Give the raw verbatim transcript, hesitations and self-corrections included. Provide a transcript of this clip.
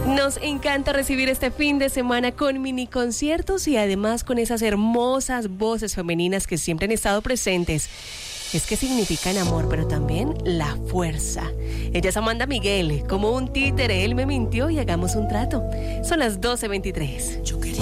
Nos encanta recibir este fin de semana con mini conciertos y además con esas hermosas voces femeninas que siempre han estado presentes. Es que significan amor, pero también la fuerza. Ella es Amanda Miguel, como un títere, él me mintió y hagamos un trato. Son las doce veintitrés.